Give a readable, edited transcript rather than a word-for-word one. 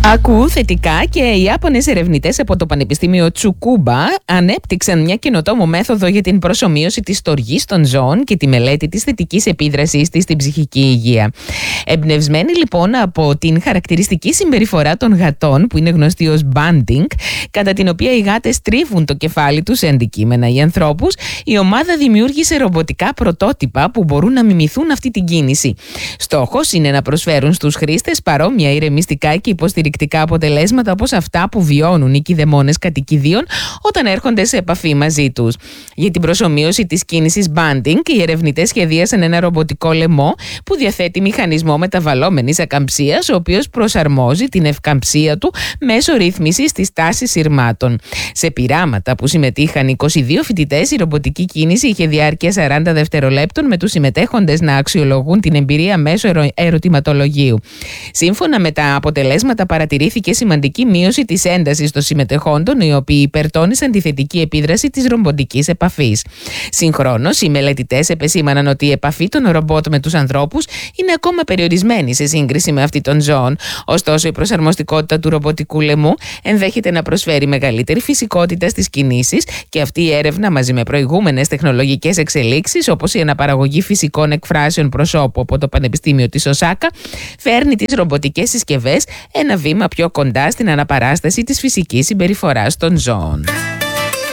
Ακούω θετικά και οι Ιάπωνες ερευνητές από το Πανεπιστήμιο Τσουκούμπα ανέπτυξαν μια καινοτόμο μέθοδο για την προσομοίωση της στοργής των ζώων και τη μελέτη της θετικής επίδρασης της στην ψυχική υγεία. Εμπνευσμένοι λοιπόν από την χαρακτηριστική συμπεριφορά των γατών, που είναι γνωστή ως banding, κατά την οποία οι γάτες τρίβουν το κεφάλι τους σε αντικείμενα ή ανθρώπους, η ομάδα δημιούργησε ρομποτικά πρωτότυπα που μπορούν να μιμηθούν αυτή την κίνηση. Στόχος είναι να προσφέρουν στους χρήστες παρόμοια ηρεμιστικά και υποστηρικτικά αποτελέσματα όπως αυτά που βιώνουν οι κηδεμόνες κατοικιδίων όταν έρχονται σε επαφή μαζί τους. Για την προσομοίωση της κίνησης banding, οι ερευνητές σχεδίασαν ένα ρομποτικό λαιμό που διαθέτει μηχανισμό μεταβαλλόμενης ακαμψίας, ο οποίος προσαρμόζει την ευκαμψία του μέσω ρύθμισης της τάσης συρμάτων. Σε πειράματα που συμμετείχαν 22 φοιτητές, η ρομποτική κίνηση είχε διάρκεια 40 δευτερολέπτων, με τους συμμετέχοντες να αξιολογούν την εμπειρία μέσω ερωτηματολογίου. Σύμφωνα με τα αποτελέσματα, παρατηρήθηκε σημαντική μείωση της έντασης των συμμετεχόντων, οι οποίοι υπερτώνησαν τη θετική επίδραση της ρομποτικής επαφής. Συγχρόνως, οι μελετητές επεσήμαναν ότι η επαφή των ρομπότ με τους ανθρώπους είναι ακόμα περιορισμένη σε σύγκριση με αυτή των ζώων. Ωστόσο, η προσαρμοστικότητα του ρομποτικού λαιμού ενδέχεται να προσφέρει μεγαλύτερη φυσικότητα στις κινήσεις, και αυτή η έρευνα, μαζί με προηγούμενες τεχνολογικές εξελίξεις, όπως η αναπαραγωγή φυσικών εκφράσεων προσώπου από το Πανεπιστήμιο της Οσάκα, φέρνει τις ρομποτικές συσκευές ένα βήμα πιο κοντά στην αναπαράσταση της φυσικής συμπεριφοράς των ζώων.